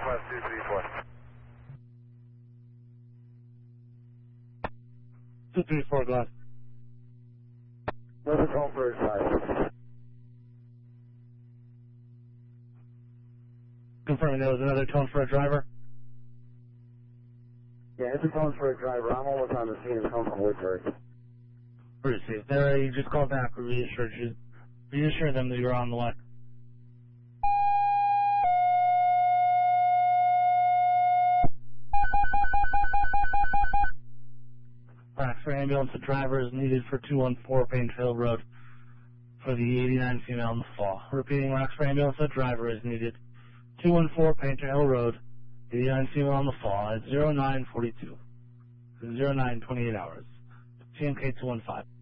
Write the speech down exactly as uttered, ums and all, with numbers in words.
Northwest two three four. two three four, go ahead. What's the call for a drive? Confirming there was another tone for a driver. Yeah, it's a phone for a driver. I'm almost on the scene and come from Woodbury. Received. There, you just called back. We reassured you. Reassured them that you were on the way. Roxbury ambulance, the driver is needed for two one four Painter Hill Road for the eighty-nine female in the fall. Repeating, Roxbury ambulance, the driver is needed. two one four Painter Hill Road, eighty-nine female in the fall at zero nine forty-two. zero nine twenty-eight hours. T M K two one five.